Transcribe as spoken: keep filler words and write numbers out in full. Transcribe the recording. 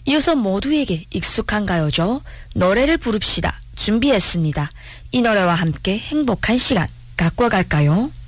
이어서 모두에게 익숙한 가요죠. 노래를 부릅시다. 준비했습니다. 이 노래와 함께 행복한 시간 갖고 갈까요?